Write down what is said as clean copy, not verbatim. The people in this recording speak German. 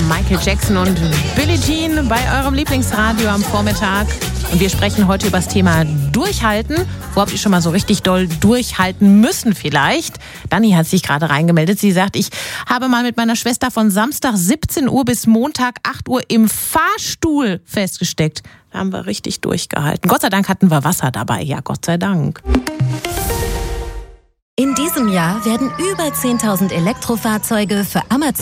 Michael Jackson und Billie Jean bei eurem Lieblingsradio am Vormittag. Und wir sprechen heute über das Thema Durchhalten. Wo habt ihr schon mal so richtig doll durchhalten müssen vielleicht? Dani hat sich gerade reingemeldet. Sie sagt, ich habe mal mit meiner Schwester von Samstag 17 Uhr bis Montag 8 Uhr im Fahrstuhl festgesteckt. Da haben wir richtig durchgehalten. Gott sei Dank hatten wir Wasser dabei. Ja, Gott sei Dank. In diesem Jahr werden über 10.000 Elektrofahrzeuge für Amazon